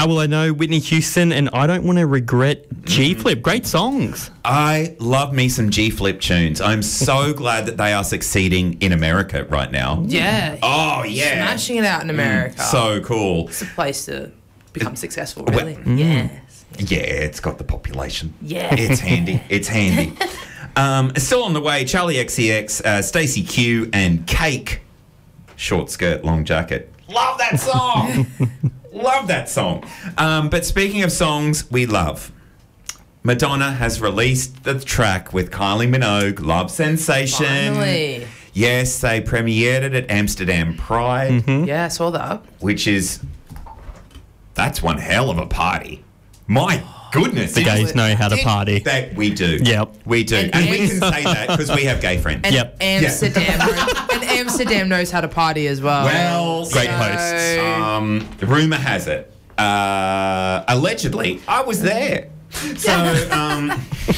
How Will I Know, Whitney Houston, and I Don't Want to Regret G-Flip. Great songs. I love me some G-Flip tunes. I'm so glad that they are succeeding in America right now. Yeah. Oh, yeah. Smashing it out in America. So cool. It's a place to become successful, really. Yes. Yeah, it's got the population. Yeah. It's handy. It's handy. Still on the way, Charlie XCX, Stacey Q, and Cake. Short skirt, long jacket. Love that song. Love that song. But speaking of songs we love, Madonna has released the track with Kylie Minogue, Love Sensation. Finally. Yes, they premiered it at Amsterdam Pride, Yeah, I saw that. which is, that's one hell of a party. My goodness. The gays know how to party. That we do. Yep. We do. And we can say that because we have gay friends. And Yep. Amsterdam knows how to party as well. Well, Great So- hosts. Rumour has it, allegedly, I was there. So,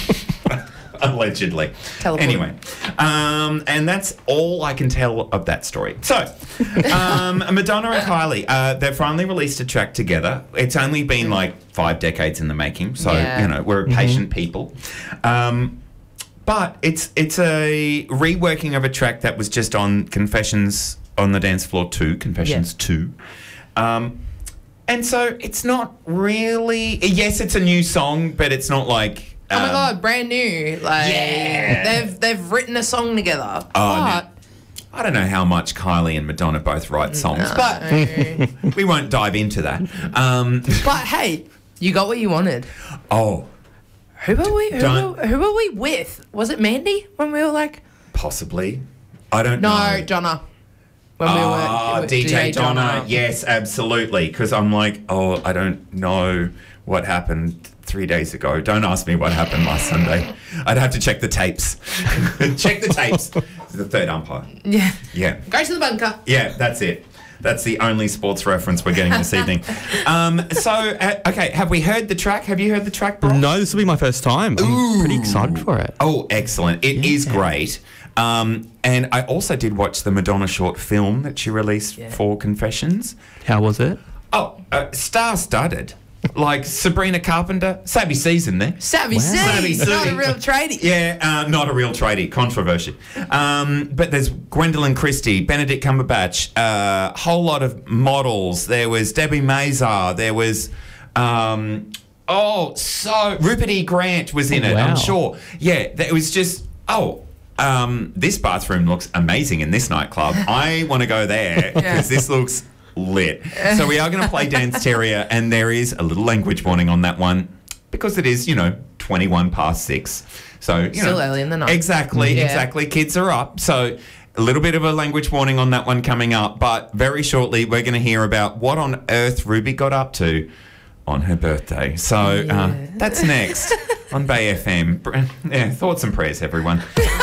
allegedly. Teleport. Anyway, and that's all I can tell of that story. So, Madonna and Kylie, they've finally released a track together. It's only been like 5 decades in the making, so, Yeah. you know, we're patient people. But it's a reworking of a track that was just on Confessions on the Dance Floor 2, Confessions 2. And so it's not really... Yes, it's a new song, but it's not like... Oh my God, brand new. Like, Yeah. they've written a song together. I don't know how much Kylie and Madonna both write songs, but we won't dive into that. But hey, you got what you wanted. Oh, Who were we? Don't- Who were we with? Was it Mandy when we were like? possibly. I don't No, know. Donna. When we were DJ Donna. Yes, absolutely. Because I'm like, I don't know what happened 3 days ago. Don't ask me what happened last Sunday. I'd have to check the tapes. Check the tapes. The third umpire. Yeah. Yeah. Go to the bunker. Yeah, that's it. That's the only sports reference we're getting this evening. Okay, have we heard the track? Have you heard the track, Brock? No, this will be my first time. I'm pretty excited for it. Oh, excellent. It is great. And I also did watch the Madonna short film that she released for Confessions. How was it? Oh, star-studded. Like Sabrina Carpenter. Savvy Season there. Savvy Savvy C. Not C. a real tradie. Yeah, not a real tradie. Controversy. But there's Gwendolyn Christie, Benedict Cumberbatch, a whole lot of models. There was Debbie Mazar. There was... Rupert E. Grant was in it, wow. I'm sure. Yeah, it was just... this bathroom looks amazing in this nightclub. I want to go there because this looks lit. So we are going to play Dance Terrier, and there is a little language warning on that one because it is, 21 past 6. So, Still early in the night. Exactly. Kids are up. So a little bit of a language warning on that one coming up. But very shortly, we're going to hear about what on earth Ruby got up to on her birthday. So that's next on Bay FM. Yeah, thoughts and prayers, everyone.